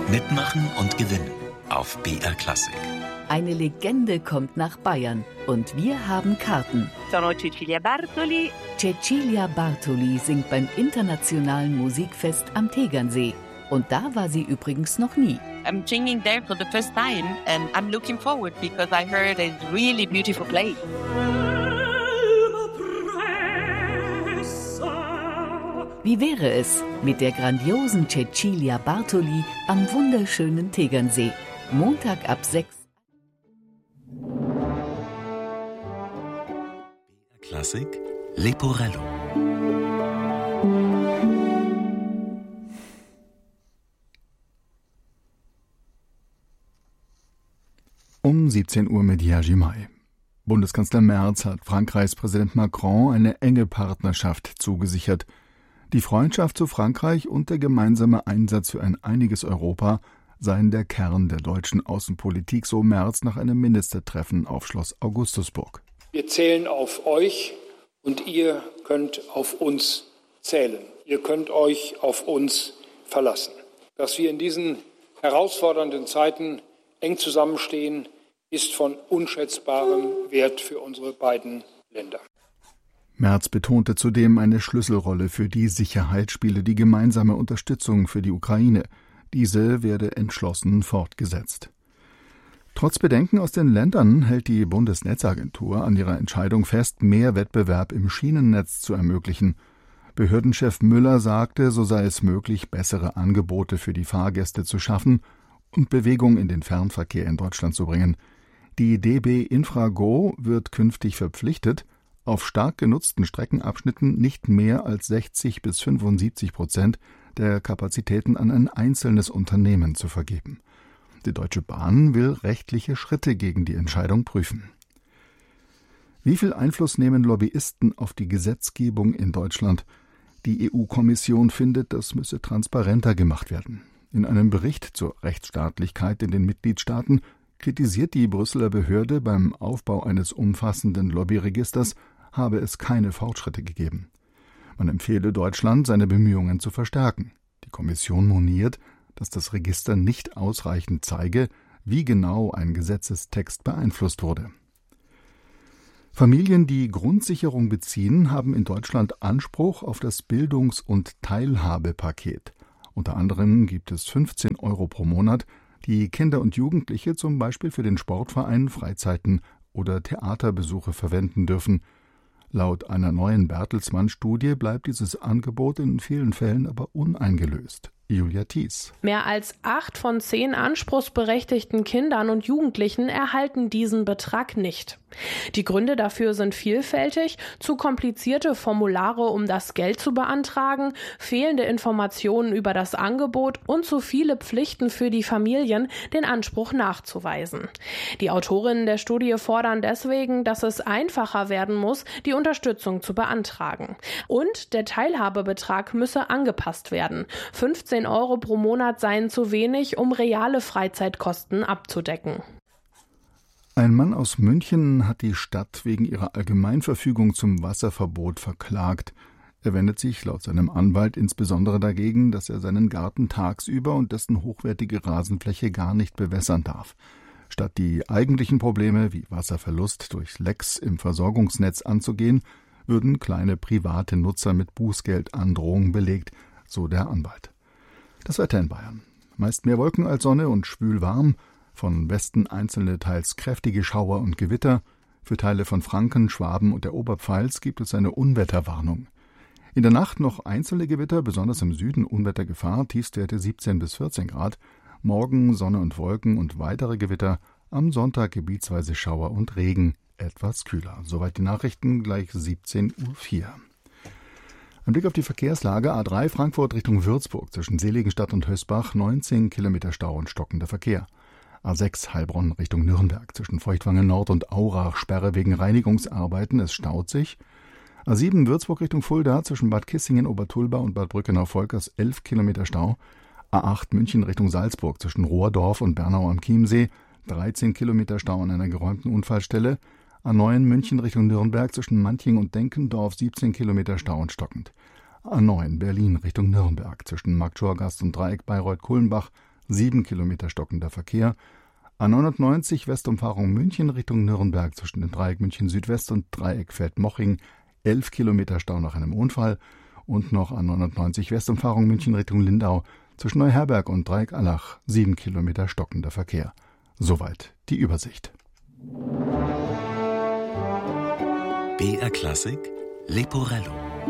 Mitmachen und gewinnen auf BR Klassik. Eine Legende kommt nach Bayern und wir haben Karten. Sono Cecilia Bartoli. Cecilia Bartoli singt beim internationalen Musikfest am Tegernsee. Und da war sie übrigens noch nie. I'm singing there for the first time and I'm looking forward because I heard a really beautiful place. Wie wäre es mit der grandiosen Cecilia Bartoli am wunderschönen Tegernsee? Montag ab 6. Klassik Leporello. Um 17 Uhr mit Jerzy May. Bundeskanzler Merz hat Frankreichs Präsident Macron eine enge Partnerschaft zugesichert. Die Freundschaft zu Frankreich und der gemeinsame Einsatz für ein einiges Europa seien der Kern der deutschen Außenpolitik, so Merz nach einem Ministertreffen auf Schloss Augustusburg. Wir zählen auf euch und ihr könnt auf uns zählen. Ihr könnt euch auf uns verlassen. Dass wir in diesen herausfordernden Zeiten eng zusammenstehen, ist von unschätzbarem Wert für unsere beiden Länder. Merz betonte zudem, eine Schlüsselrolle für die Sicherheit spiele die gemeinsame Unterstützung für die Ukraine. Diese werde entschlossen fortgesetzt. Trotz Bedenken aus den Ländern hält die Bundesnetzagentur an ihrer Entscheidung fest, mehr Wettbewerb im Schienennetz zu ermöglichen. Behördenchef Müller sagte, so sei es möglich, bessere Angebote für die Fahrgäste zu schaffen und Bewegung in den Fernverkehr in Deutschland zu bringen. Die DB Infrago wird künftig verpflichtet, auf stark genutzten Streckenabschnitten nicht mehr als 60-75% der Kapazitäten an ein einzelnes Unternehmen zu vergeben. Die Deutsche Bahn will rechtliche Schritte gegen die Entscheidung prüfen. Wie viel Einfluss nehmen Lobbyisten auf die Gesetzgebung in Deutschland? Die EU-Kommission findet, das müsse transparenter gemacht werden. In einem Bericht zur Rechtsstaatlichkeit in den Mitgliedstaaten kritisiert die Brüsseler Behörde, beim Aufbau eines umfassenden Lobbyregisters habe es keine Fortschritte gegeben. Man empfehle Deutschland, seine Bemühungen zu verstärken. Die Kommission moniert, dass das Register nicht ausreichend zeige, wie genau ein Gesetzestext beeinflusst wurde. Familien, die Grundsicherung beziehen, haben in Deutschland Anspruch auf das Bildungs- und Teilhabepaket. Unter anderem gibt es 15 € pro Monat, die Kinder und Jugendliche zum Beispiel für den Sportverein, Freizeiten oder Theaterbesuche verwenden dürfen. Laut einer neuen Bertelsmann-Studie bleibt dieses Angebot in vielen Fällen aber uneingelöst. Julia Thies. Mehr als 8 von 10 anspruchsberechtigten Kindern und Jugendlichen erhalten diesen Betrag nicht. Die Gründe dafür sind vielfältig: zu komplizierte Formulare, um das Geld zu beantragen, fehlende Informationen über das Angebot und zu viele Pflichten für die Familien, den Anspruch nachzuweisen. Die Autorinnen der Studie fordern deswegen, dass es einfacher werden muss, die Unterstützung zu beantragen. Und der Teilhabebetrag müsse angepasst werden. 15 € pro Monat seien zu wenig, um reale Freizeitkosten abzudecken. Ein Mann aus München hat die Stadt wegen ihrer Allgemeinverfügung zum Wasserverbot verklagt. Er wendet sich laut seinem Anwalt insbesondere dagegen, dass er seinen Garten tagsüber und dessen hochwertige Rasenfläche gar nicht bewässern darf. Statt die eigentlichen Probleme wie Wasserverlust durch Lecks im Versorgungsnetz anzugehen, würden kleine private Nutzer mit Bußgeldandrohungen belegt, so der Anwalt. Das Wetter in Bayern. Meist mehr Wolken als Sonne und schwül warm. Von Westen einzelne teils kräftige Schauer und Gewitter. Für Teile von Franken, Schwaben und der Oberpfalz gibt es eine Unwetterwarnung. In der Nacht noch einzelne Gewitter, besonders im Süden Unwettergefahr, Tiefstwerte 17 bis 14 Grad. Morgen Sonne und Wolken und weitere Gewitter. Am Sonntag gebietsweise Schauer und Regen, etwas kühler. Soweit die Nachrichten, gleich 17:04 Uhr. Ein Blick auf die Verkehrslage: A3 Frankfurt Richtung Würzburg zwischen Seligenstadt und Hösbach, 19 Kilometer Stau und stockender Verkehr. A6 Heilbronn Richtung Nürnberg zwischen Feuchtwangen Nord und Aurach, Sperre wegen Reinigungsarbeiten, es staut sich. A7 Würzburg Richtung Fulda zwischen Bad Kissingen, Obertulba und Bad Brückenau-Volkers, 11 Kilometer Stau. A8 München Richtung Salzburg zwischen Rohrdorf und Bernau am Chiemsee, 13 Kilometer Stau an einer geräumten Unfallstelle. A9 München Richtung Nürnberg zwischen Manching und Denkendorf, 17 Kilometer Stau und stockend. A9 Berlin Richtung Nürnberg zwischen Marktschorgast und Dreieck Bayreuth-Kulmbach, 7 Kilometer stockender Verkehr. A99 Westumfahrung München Richtung Nürnberg zwischen dem Dreieck München Südwest und Dreieck Feldmoching, 11 Kilometer Stau nach einem Unfall. Und noch A99 Westumfahrung München Richtung Lindau zwischen Neuherberg und Dreieck Allach, 7 Kilometer stockender Verkehr. Soweit die Übersicht. BR Klassik Leporello.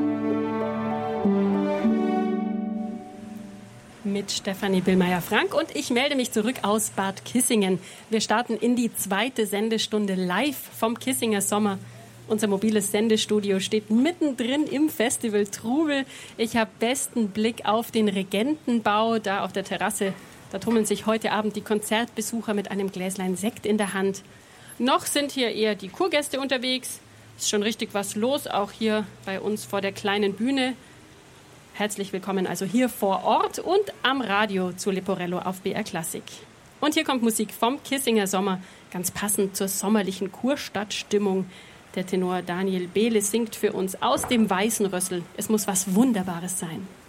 Mit Stefanie Billmeier-Frank und ich melde mich zurück aus Bad Kissingen. Wir starten in die 2. Sendestunde live vom Kissinger Sommer. Unser mobiles Sendestudio steht mittendrin im Festival Trubel. Ich habe besten Blick auf den Regentenbau, da auf der Terrasse. Da tummeln sich heute Abend die Konzertbesucher mit einem Gläslein Sekt in der Hand. Noch sind hier eher die Kurgäste unterwegs. Ist schon richtig was los, auch hier bei uns vor der kleinen Bühne. Herzlich willkommen also hier vor Ort und am Radio zu Leporello auf BR Klassik. Und hier kommt Musik vom Kissinger Sommer, ganz passend zur sommerlichen Kurstadtstimmung. Der Tenor Daniel Behle singt für uns aus dem Weißen Rössel. Es muss was Wunderbares sein.